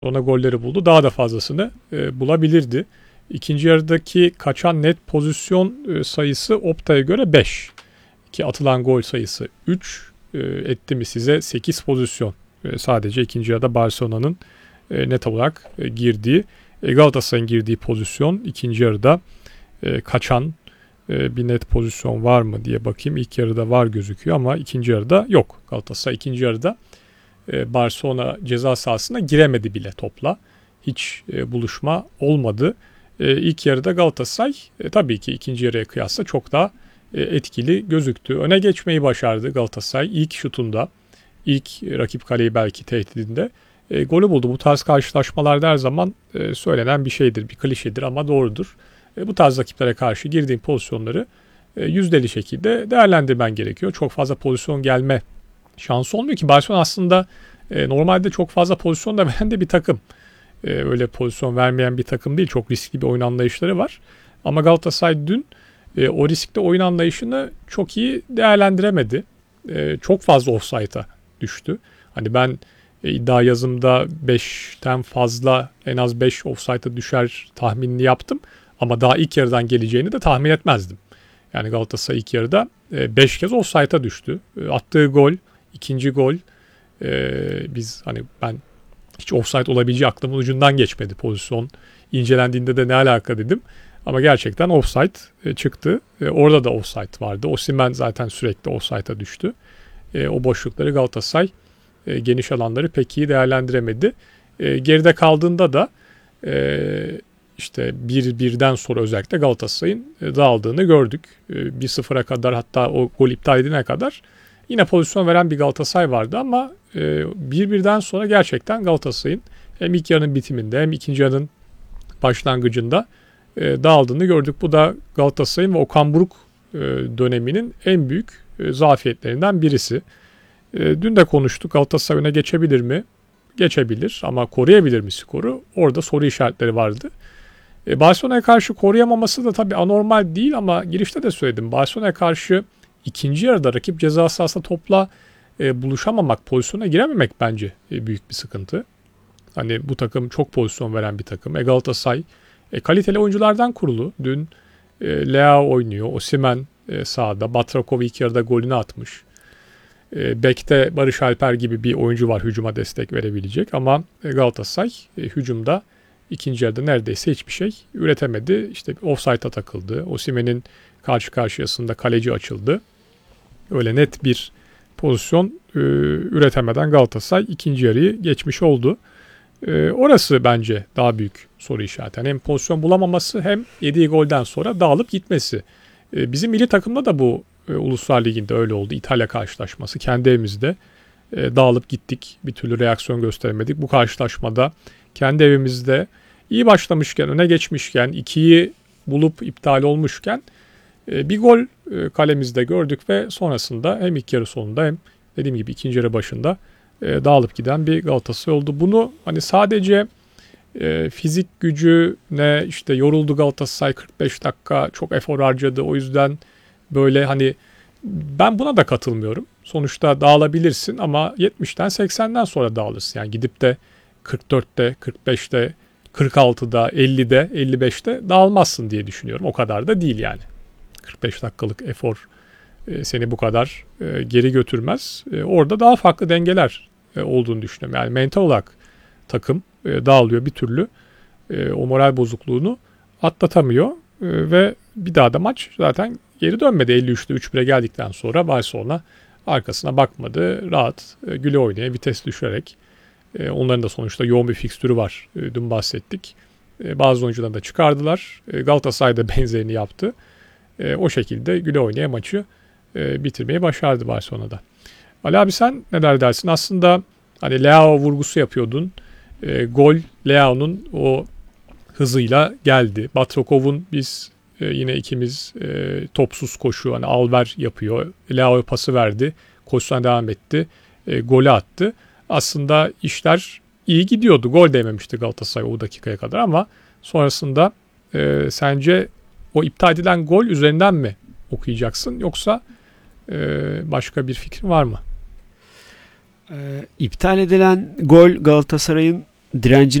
Ona golleri buldu. Daha da fazlasını bulabilirdi. İkinci yarıdaki kaçan net pozisyon sayısı Opta'ya göre 5. Ki atılan gol sayısı 3. Etti mi size 8 pozisyon. Sadece ikinci yarıda Barcelona'nın net olarak girdiği. Galatasaray'ın girdiği pozisyon ikinci yarıda kaçan bir net pozisyon var mı diye bakayım. İlk yarıda var gözüküyor ama ikinci yarıda yok. Galatasaray ikinci yarıda Barcelona ceza sahasına giremedi bile topla. Hiç buluşma olmadı. İlk yarıda Galatasaray tabii ki ikinci yarıya kıyasla çok daha etkili gözüktü. Öne geçmeyi başardı Galatasaray ilk şutunda. İlk rakip kaleyi belki tehdidinde golü buldu. Bu tarz karşılaşmalarda her zaman söylenen bir şeydir, bir klişedir ama doğrudur. Bu tarz rakiplere karşı girdiğin pozisyonları yüzdeli şekilde değerlendirmen gerekiyor. Çok fazla pozisyon gelme şansı olmuyor ki. Barcelona aslında normalde çok fazla pozisyon da veren de bir takım. Öyle pozisyon vermeyen bir takım değil. Çok riskli bir oyun anlayışları var. Ama Galatasaray dün o riskli oyun anlayışını çok iyi değerlendiremedi. Çok fazla offside'a düştü. Hani ben iddia yazımda 5'ten fazla en az 5 offside'a düşer tahminini yaptım. Ama daha ilk yarıdan geleceğini de tahmin etmezdim. Yani Galatasaray ilk yarıda 5 kez offside'a düştü. Attığı gol, ikinci gol. Biz hani ben hiç offside olabileceği aklımın ucundan geçmedi pozisyon. İncelendiğinde de ne alaka dedim. Ama gerçekten offside çıktı. Orada da offside vardı. Osimhen zaten sürekli offside'a düştü. O boşlukları Galatasaray geniş alanları pek iyi değerlendiremedi. Geride kaldığında da işte 1-1'den sonra özellikle Galatasaray'ın dağıldığını gördük. 1-0'a kadar hatta o gol iptal edilene kadar yine pozisyon veren bir Galatasaray vardı ama 1-1'den sonra gerçekten Galatasaray'ın hem ilk yarının bitiminde hem ikinci yarının başlangıcında dağıldığını gördük. Bu da Galatasaray'ın ve Okan Buruk döneminin en büyük zafiyetlerinden birisi. Dün de konuştuk. Galatasaray öne geçebilir mi? Geçebilir ama koruyabilir mi skoru? Orada soru işaretleri vardı. Barcelona'ya karşı koruyamaması da tabii anormal değil ama girişte de söyledim. Barcelona'ya karşı ikinci yarıda rakip ceza sahasında topla buluşamamak, pozisyona girememek bence büyük bir sıkıntı. Hani bu takım çok pozisyon veren bir takım. Galatasaray kaliteli oyunculardan kurulu. Dün Leao oynuyor. Osimhen sahada. Batrakov ilk yarıda golünü atmış. Bek'te Barış Alper gibi bir oyuncu var hücuma destek verebilecek ama Galatasaray hücumda ikinci yarıda neredeyse hiçbir şey üretemedi. İşte offside'a takıldı. Osimhen'in karşı karşıyasında kaleci açıldı. Öyle net bir pozisyon üretemeden Galatasaray ikinci yarıyı geçmiş oldu. Orası bence daha büyük soru işareti. Yani hem pozisyon bulamaması hem yediği golden sonra dağılıp gitmesi. Bizim milli takımda da bu Uluslar Ligi'nde öyle oldu. İtalya karşılaşması kendi evimizde dağılıp gittik. Bir türlü reaksiyon gösteremedik. Bu karşılaşmada kendi evimizde iyi başlamışken, öne geçmişken, 2'yi bulup iptal olmuşken bir gol kalemizde gördük ve sonrasında hem ilk yarı sonunda hem dediğim gibi ikinci yarı başında dağılıp giden bir Galatasaray oldu. Bunu hani sadece fizik gücüne işte yoruldu Galatasaray 45 dakika çok efor harcadı. O yüzden böyle hani ben buna da katılmıyorum. Sonuçta dağılabilirsin ama 70'ten 80'den sonra dağılırsın. Yani gidip de 44'te, 45'te, 46'da, 50'de, 55'te dağılmazsın diye düşünüyorum. O kadar da değil yani. 45 dakikalık efor seni bu kadar geri götürmez. Orada daha farklı dengeler olduğunu düşünüyorum. Yani mental olarak takım dağılıyor bir türlü. O moral bozukluğunu atlatamıyor ve bir daha da maç zaten geri dönmedi. 53'te 3-1'e geldikten sonra Barcelona arkasına bakmadı. Rahat güle oynaya vites düşürerek onların da sonuçta yoğun bir fikstürü var. Dün bahsettik. Bazı oyuncularını da çıkardılar. Galatasaray da benzerini yaptı. O şekilde güle oynaya maçı bitirmeyi başardı Barcelona'da. Ali abi sen neler dersin? Aslında hani Leao vurgusu yapıyordun. Gol Leao'nun o hızıyla geldi. Batrakov'un biz yine ikimiz topsuz koşu hani alver yapıyor. Leao'ya pası verdi. Koşusuna devam etti. Golü attı. Aslında işler iyi gidiyordu. Gol değmemişti Galatasaray o dakikaya kadar ama sonrasında sence o iptal edilen gol üzerinden mi okuyacaksın yoksa başka bir fikrin var mı? İptal edilen gol Galatasaray'ın direnci